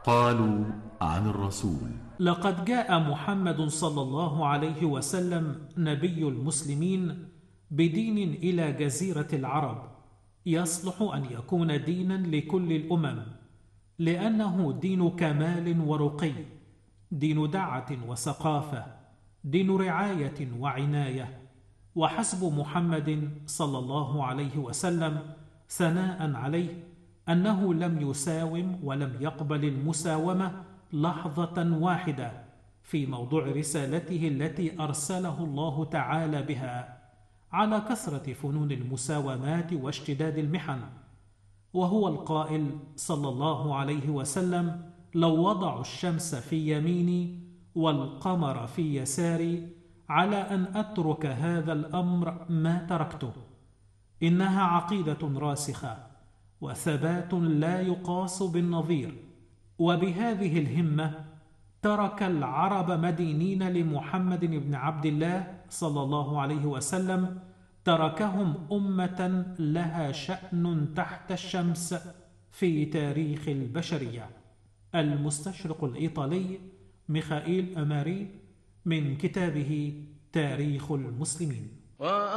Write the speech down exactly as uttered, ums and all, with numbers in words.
قالوا عن الرسول: لقد جاء محمد صلى الله عليه وسلم نبي المسلمين بدين إلى جزيرة العرب يصلح أن يكون دينا لكل الأمم، لأنه دين كمال ورقي، دين دعة وثقافة، دين رعاية وعناية. وحسب محمد صلى الله عليه وسلم ثناء عليه أنه لم يساوم ولم يقبل المساومة لحظة واحدة في موضوع رسالته التي أرسله الله تعالى بها، على كثرة فنون المساومات واشتداد المحن. وهو القائل صلى الله عليه وسلم: لو وضعوا الشمس في يميني والقمر في يساري على أن أترك هذا الأمر ما تركته. إنها عقيدة راسخة وثبات لا يقاس بالنظير. وبهذه الهمة ترك العرب مدينين لمحمد بن عبد الله صلى الله عليه وسلم، تركهم أمة لها شأن تحت الشمس في تاريخ البشرية. المستشرق الإيطالي ميخائيل أماري من كتابه تاريخ المسلمين.